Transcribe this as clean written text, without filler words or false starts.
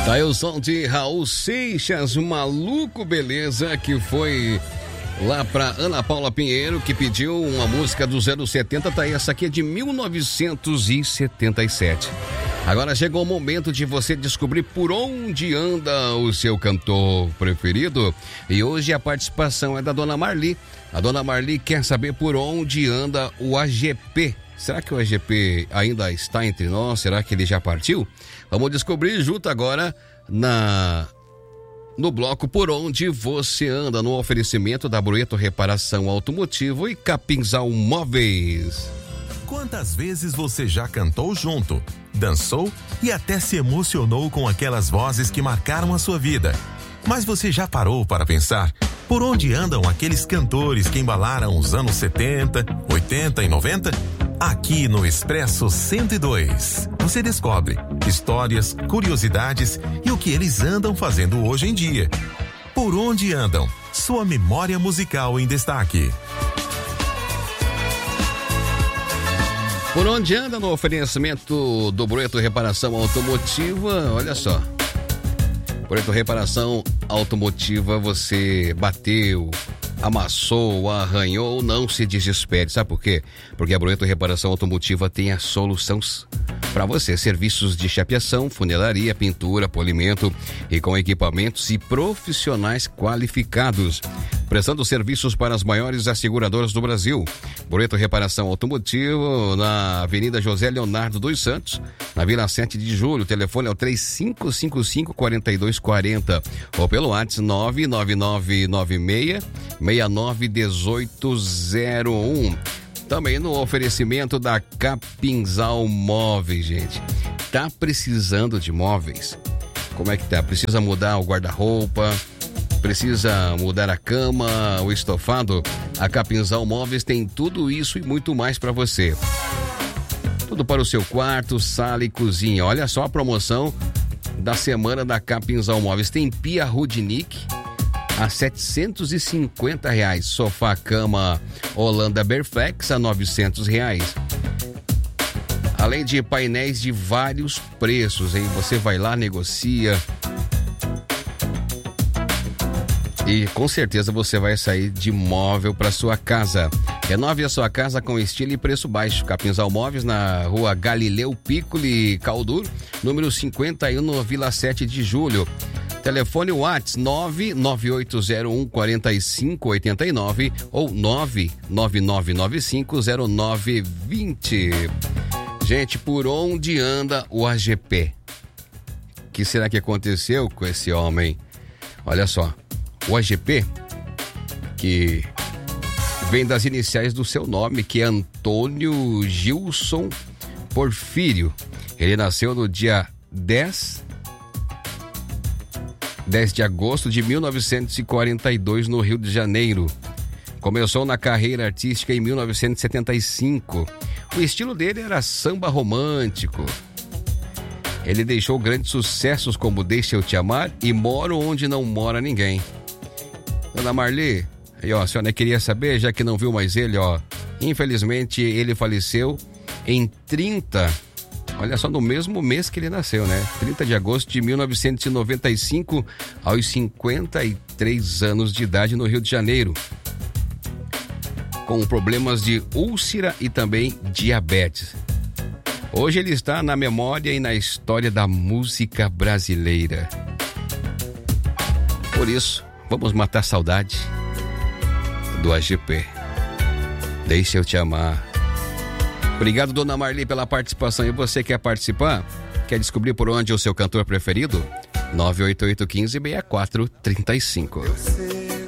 Tá aí o som de Raul Seixas, Maluco Beleza, que foi lá pra Ana Paula Pinheiro, que pediu uma música dos anos 70, tá aí, essa aqui é de 1977. Agora chegou o momento de você descobrir por onde anda o seu cantor preferido, e hoje a participação é da Dona Marli. A Dona Marli quer saber por onde anda o AGP. Será que o AGP ainda está entre nós? Será que ele já partiu? Vamos descobrir junto agora no bloco Por Onde Você Anda, no oferecimento da Broeto Reparação Automotivo e Capinzal Móveis. Quantas vezes você já cantou junto, dançou e até se emocionou com aquelas vozes que marcaram a sua vida? Mas você já parou para pensar por onde andam aqueles cantores que embalaram os anos 70, 80 e 90? Aqui no Expresso 102, você descobre histórias, curiosidades e o que eles andam fazendo hoje em dia. Por onde andam? Sua memória musical em destaque. Por onde anda no oferecimento do Broeto Reparação Automotiva, olha só. Broeto Reparação Automotiva, você bateu, amassou, arranhou, não se desespere. Sabe por quê? Porque a Broeto Reparação Automotiva tem a solução para você. Serviços de chapeação, funilaria, pintura, polimento e com equipamentos e profissionais qualificados. Prestando serviços para as maiores asseguradoras do Brasil. Broeto Reparação Automotiva, na Avenida José Leonardo dos Santos, na Vila 7 de Julho. O telefone é o 3555-4240 ou pelo WhatsApp 99996-691801. Também no oferecimento da Capinzal Móveis, gente. Tá precisando de móveis? Como é que tá? Precisa mudar o guarda-roupa? Precisa mudar a cama, o estofado? A Capinzal Móveis tem tudo isso e muito mais para você. Tudo para o seu quarto, sala e cozinha. Olha só a promoção da semana da Capinzal Móveis. Tem pia Rudnick a R$750. Sofá cama Holanda Berflex a R$900. Além de painéis de vários preços, hein? Você vai lá, negocia. E com certeza você vai sair de móvel para sua casa. Renove a sua casa com estilo e preço baixo. Capinzal Móveis, na rua Galileu Piccoli Caldur, número 51, no Vila 7 de Julho. Telefone WhatsApp 99801-4589 ou 99995-0920. Gente, por onde anda o AGP? O que será que aconteceu com esse homem? Olha só. O AGP, que vem das iniciais do seu nome, que é Antônio Gilson Porfírio. Ele nasceu no dia 10 de agosto de 1942, no Rio de Janeiro. Começou na carreira artística em 1975. O estilo dele era samba romântico. Ele deixou grandes sucessos como Deixa Eu Te Amar e Moro Onde Não Mora Ninguém. Dona Marli, aí ó, a senhora queria saber, já que não viu mais ele, ó. Infelizmente ele faleceu em 30, olha só, no mesmo mês que ele nasceu, né? 30 de agosto de 1995, aos 53 anos de idade, no Rio de Janeiro. Com problemas de úlcera e também diabetes. Hoje ele está na memória e na história da música brasileira. Por isso, vamos matar a saudade do AGP. Deixa Eu Te Amar. Obrigado, Dona Marli, pela participação. E você quer participar? Quer descobrir por onde é o seu cantor preferido? 98815-6435.